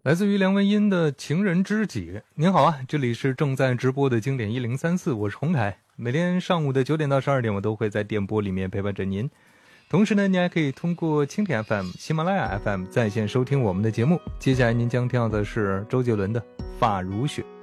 来自于梁文音的情人知己。您好啊，这里是正在直播的经典1034，我是洪凯。每天上午的9点到12点，我都会在电波里面陪伴着您。同时呢，您还可以通过蜻蜓 FM、喜马拉雅 FM 在线收听我们的节目。接下来您将听到的是周杰伦的《发如雪》。